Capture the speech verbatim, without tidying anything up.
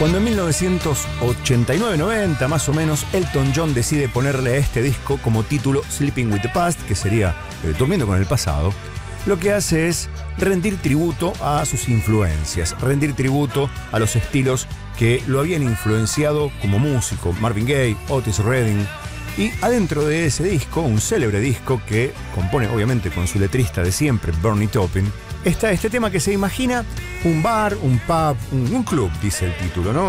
Cuando en mil novecientos ochenta y nueve noventa más o menos, Elton John decide ponerle a este disco como título Sleeping with the Past, que sería eh, Durmiendo con el pasado, lo que hace es rendir tributo a sus influencias, rendir tributo a los estilos que lo habían influenciado como músico, Marvin Gaye, Otis Redding. Y adentro de ese disco, un célebre disco que compone obviamente con su letrista de siempre, Bernie Taupin, está este tema que se imagina un bar, un pub, un, un club, dice el título, ¿no?